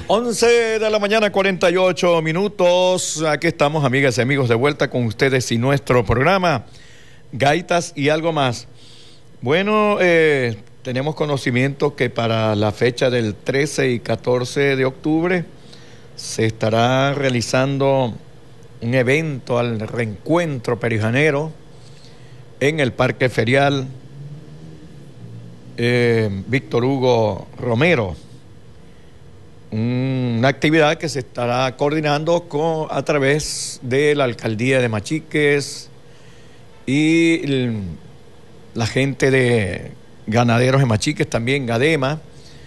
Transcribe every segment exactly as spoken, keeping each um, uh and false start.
once de la mañana, cuarenta y ocho minutos. Aquí estamos, amigas y amigos, de vuelta con ustedes y nuestro programa Gaitas y algo más. Bueno, eh, tenemos conocimiento que para la fecha del trece y catorce de octubre se estará realizando un evento al reencuentro perijanero en el Parque Ferial eh, Víctor Hugo Romero. Una actividad que se estará coordinando con, a través de la Alcaldía de Machiques y el, la gente de Ganaderos de Machiques, también Gadema.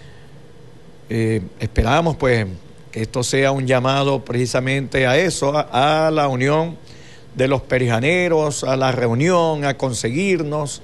Eh, esperamos pues que esto sea un llamado precisamente a eso, a, a la unión de los perijaneros, a la reunión, a conseguirnos,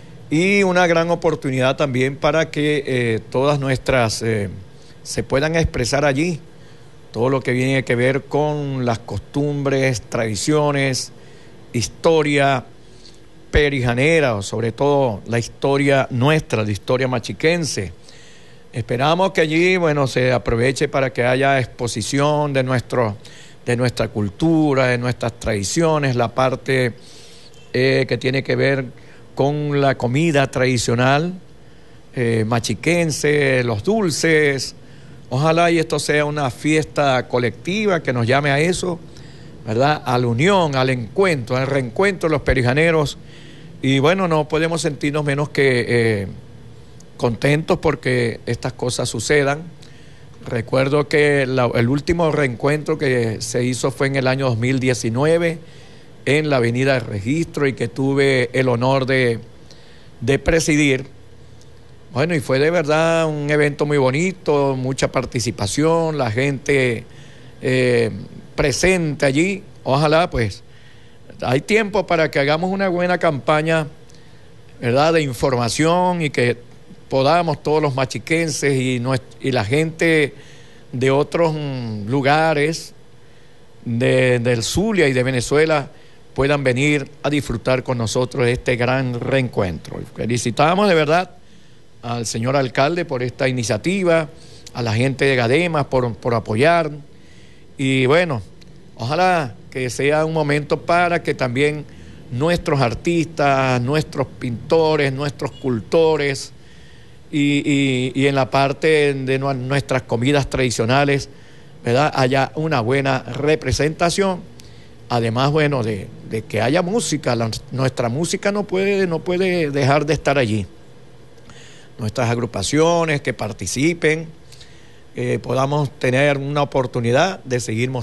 y una gran oportunidad también para que eh, todas nuestras eh, se puedan expresar allí todo lo que viene que ver con las costumbres, tradiciones, historia perijanera, o sobre todo la historia nuestra, la historia machiquense. Esperamos que allí, bueno, se aproveche para que haya exposición de nuestro, de nuestra cultura, de nuestras tradiciones, la parte eh, que tiene que ver con la comida tradicional eh, machiquense, los dulces. Ojalá y esto sea una fiesta colectiva que nos llame a eso, ¿verdad? A la unión, al encuentro, al reencuentro de los perijaneros. Y bueno, no podemos sentirnos menos que eh, contentos porque estas cosas sucedan. Recuerdo que la, el último reencuentro que se hizo fue en el año dos mil diecinueve en la Avenida del Registro y que tuve el honor de, de presidir. Bueno, y fue de verdad un evento muy bonito, mucha participación, la gente eh, presente allí. Ojalá, pues, hay tiempo para que hagamos una buena campaña, ¿verdad?, de información y que podamos todos los machiquenses y, nuestra, y la gente de otros lugares de, del Zulia y de Venezuela puedan venir a disfrutar con nosotros de este gran reencuentro. Felicitamos de verdad al señor alcalde por esta iniciativa, a la gente de Gadema por, por apoyar, y bueno, ojalá que sea un momento para que también nuestros artistas, nuestros pintores, nuestros cultores y, y, y en la parte de nuestras comidas tradicionales, ¿verdad?, haya una buena representación. Además, bueno, de, de que haya música. La, nuestra música no puede, no puede dejar de estar allí. Nuestras agrupaciones que participen, eh, podamos tener una oportunidad de seguir mostrando